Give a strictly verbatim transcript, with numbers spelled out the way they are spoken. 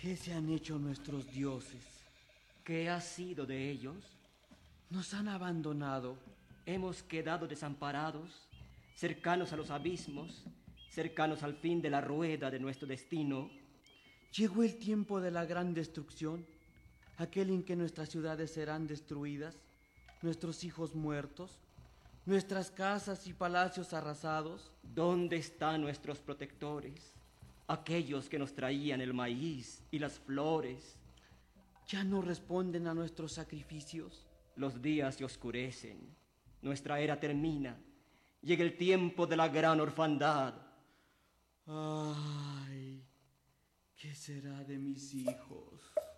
¿Qué se han hecho nuestros dioses? ¿Qué ha sido de ellos? Nos han abandonado. Hemos quedado desamparados, cercanos a los abismos, cercanos al fin de la rueda de nuestro destino. Llegó el tiempo de la gran destrucción, aquel en que nuestras ciudades serán destruidas, nuestros hijos muertos, nuestras casas y palacios arrasados. ¿Dónde están nuestros protectores? Aquellos que nos traían el maíz y las flores. Ya no responden a nuestros sacrificios. Los días se oscurecen, nuestra era termina, llega el tiempo de la gran orfandad. Ay, ¿qué será de mis hijos?